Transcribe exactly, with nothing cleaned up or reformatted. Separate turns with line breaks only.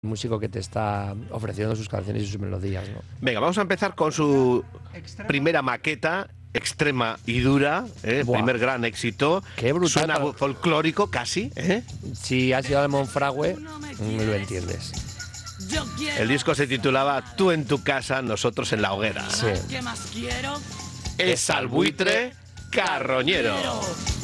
músico que te está ofreciendo sus canciones y sus melodías, ¿no?
Venga, vamos a empezar con su primera maqueta, extrema y dura, ¿eh? Primer gran éxito.
Qué brutal.
Suena
Para...
folclórico casi, ¿eh?
Si has ido al Monfragüe, lo entiendes.
El disco se titulaba Tú en tu casa, nosotros en la hoguera.
Sí.
Es al buitre carroñero.